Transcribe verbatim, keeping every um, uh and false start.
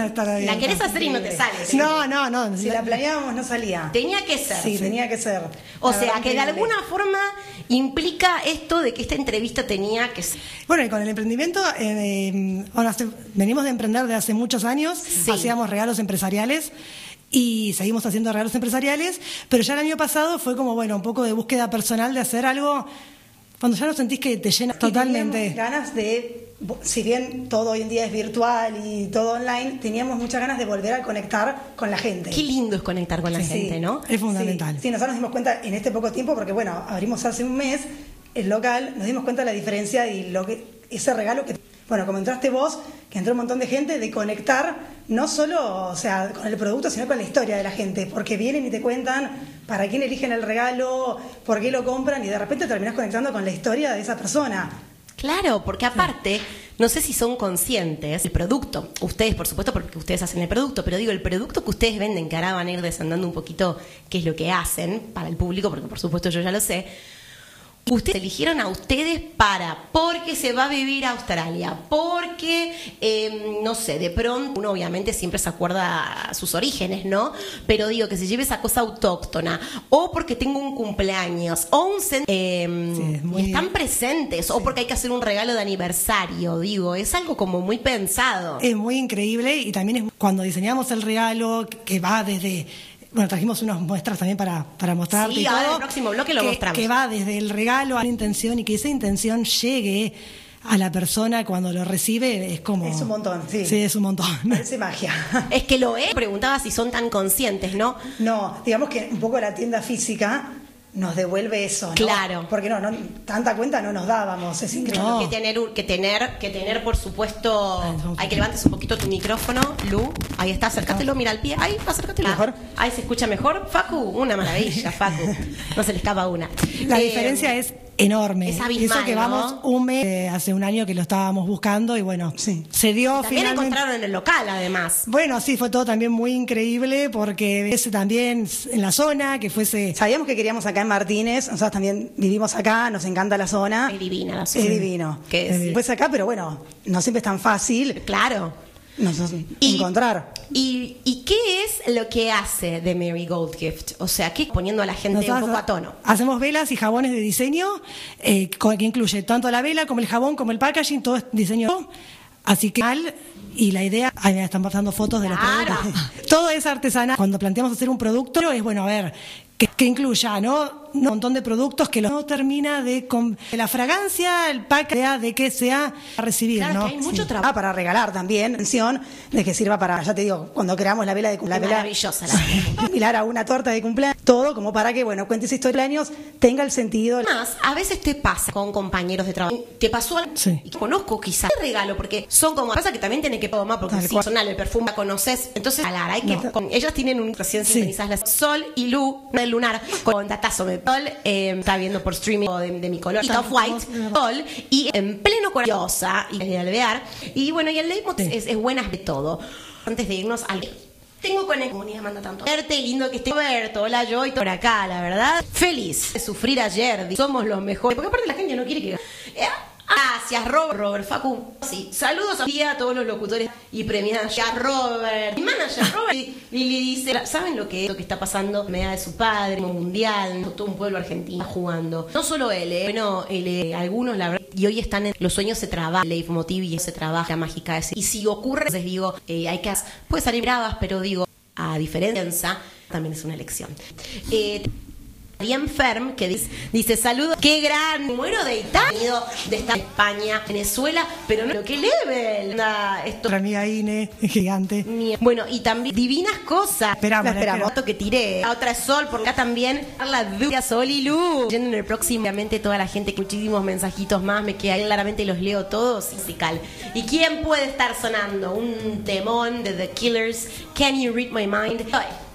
La querés hacer y no te sale. ¿Sí? No, no, no. Si la planeábamos no salía. Tenía que ser. Sí, tenía que ser. O sea, que de alguna forma implica esto de que esta entrevista tenía que ser. Bueno, y con el emprendimiento, eh, bueno, hace, venimos de emprender de hace muchos años, sí. Hacíamos regalos empresariales y seguimos haciendo regalos empresariales, pero ya el año pasado fue como, bueno, un poco de búsqueda personal de hacer algo cuando ya lo sentís que te llena totalmente. Ganas de, si bien todo hoy en día es virtual y todo online, teníamos muchas ganas de volver a conectar con la gente. Qué lindo es conectar con la sí, gente, ¿no? Es fundamental. Sí, sí, nosotros nos dimos cuenta en este poco tiempo, porque bueno, abrimos hace un mes el local, nos dimos cuenta de la diferencia y lo que ese regalo que, bueno, como entraste vos, que entró un montón de gente, de conectar no solo, o sea, con el producto, sino con la historia de la gente, porque vienen y te cuentan para quién eligen el regalo, por qué lo compran, y de repente terminás conectando con la historia de esa persona. Claro, porque aparte, no sé si son conscientes del producto, ustedes por supuesto porque ustedes hacen el producto, pero digo, el producto que ustedes venden, que ahora van a ir desandando un poquito qué es lo que hacen para el público, porque por supuesto yo ya lo sé. Ustedes eligieron a ustedes para, porque se va a vivir a Australia, porque, eh, no sé, de pronto uno obviamente siempre se acuerda a sus orígenes, ¿no? Pero digo, que se lleve esa cosa autóctona, o porque tengo un cumpleaños, o un... Eh, sí, muy... están presentes, sí. O porque hay que hacer un regalo de aniversario, digo, es algo como muy pensado. Es muy increíble y también es cuando diseñamos el regalo, que va desde... Bueno, trajimos unas muestras también para, para mostrarte sí, y todo. Ahora en el próximo bloque lo que, mostramos. Que va desde el regalo a la intención y que esa intención llegue a la persona cuando lo recibe es como... Es un montón, sí. Sí, es un montón. Parece magia. Es que lo es. Preguntaba si son tan conscientes, ¿no? No, digamos que un poco la tienda física nos devuelve eso, ¿no? Claro. Porque no, no tanta cuenta no nos dábamos, es increíble. No. Que tener, que tener, que tener, por supuesto, hay que levantes un poquito tu micrófono, Lu, ahí está, acércatelo, mira al pie, ahí, acércatelo. Mejor. Ahí se escucha mejor, Facu, una maravilla, Facu, no se le escapa una. La eh, diferencia es enorme. Es abismal, eso que ¿no? vamos un mes, eh, hace un año que lo estábamos buscando y bueno, sí. Se dio y también finalmente. Encontraron en el local, además. Bueno, sí, fue todo también muy increíble porque ese también en la zona, que fuese... Sabíamos que queríamos acá en Martínez, nosotros también vivimos acá, nos encanta la zona. Es divina la zona. Es divino. ¿Qué es? Pues acá, pero bueno, no siempre es tan fácil. Claro. Nos, y, encontrar. Y, ¿Y qué es lo que hace de Mary Gold Gift? O sea, ¿qué poniendo a la gente Nosotros un poco a tono? Hacemos velas y jabones de diseño, eh, que incluye tanto la vela como el jabón, como el packaging, todo es diseño. Así que, y la idea, ahí me están pasando fotos de los claro. productos. Todo es artesanal. Cuando planteamos hacer un producto, es bueno, a ver, que, que incluya, ¿no? Un montón de productos que no termina de, con, de la fragancia, el pack, de que sea a recibir, claro, ¿no? Que hay mucho sí. trabajo. Ah, para regalar también, atención, de que sirva para, ya te digo, cuando creamos la vela de cumpleaños. Maravillosa la vela. Similar a una torta de cumpleaños, todo como para que, bueno, cuentes historia de cumpleaños, tenga el sentido. Además, a veces te pasa con compañeros de trabajo. Te pasó algo, sí. Y conozco quizás el regalo, porque son como, pasa que también tiene que tomar, porque es personal, el perfume la conoces, entonces, a la hay que, no. con, ellas tienen un, recién sí. sintonizadas las Sol y Lu, del lunar, con datazo de Sol, eh, está viendo por streaming de, de mi color, Off White, Sol, y en pleno corazón, y el alvear, y bueno, y el leitmotiv sí. es, es buenas de todo. Antes de irnos al... Tengo con el comunidad, manda tanto. Verte, lindo que esté Roberto, hola yo y todo por acá, la verdad. Feliz de sufrir ayer, somos los mejores. Porque aparte la gente no quiere que... Eh, Gracias, Robert, Robert Facu. Sí, saludos a todos los locutores y premiados. Ya Robert, mi manager Robert, y, y le dice, ¿saben lo que es lo que está pasando? Medalla de su padre, mundial, todo un pueblo argentino jugando. No solo él, eh, bueno, él, eh, algunos la verdad, y hoy están en los sueños se trabajan, leitmotiv y se trabaja, la mágica es. Y si ocurre, entonces digo, eh, hay que puede salir bravas, pero digo, a diferencia, también es una elección. Eh, Bien Ferm, que dice, dice saludos, qué gran, muero de Italia, de esta España, Venezuela, pero no, qué level. Nah, esto. Nuestra amiga Ine, gigante. Bueno, y también divinas cosas. Esperamos, la esperamos. Esto que tiré. La otra es Sol, por acá también. La dura Sol y Lu. Yendo en el próximo, obviamente, toda la gente, muchísimos mensajitos más, me queda claramente los leo todos. Musical. ¿Y quién puede estar sonando? Un temón de The Killers, Can You Read My Mind? Ay.